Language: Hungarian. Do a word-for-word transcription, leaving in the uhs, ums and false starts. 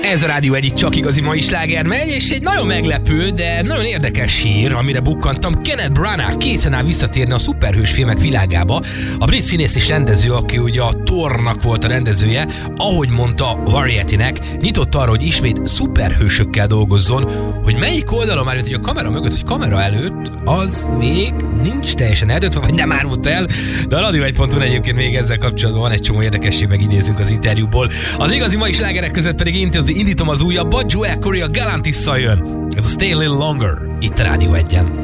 Ez a Rádió egyik csak igazi mai sláger megy, és egy nagyon meglepő, de nagyon érdekes hír, amire bukkantam. Kenneth Branagh készen áll visszatérni a szuperhős filmek világába. A brit színész és rendező, aki ugye a Thornak volt a rendezője, ahogy mondta Variety-nek, nyitott arra, hogy ismét szuperhősökkel dolgozzon. Hogy melyik oldalon már jött, hogy a kamera mögött, vagy kamera előtt, az még nincs teljesen eldöntve, vagy nem árult el, de a Radio egy pont hu egyébként még ezzel kapcsolatban van egy csomó érdekesség, meg idézünk az interjúból. Az igazi mai slágerek között pedig indítom az újabb, Joel Corey a Galantis-szal jön. Ez a Stay a Little Longer, itt a Rádió egyen.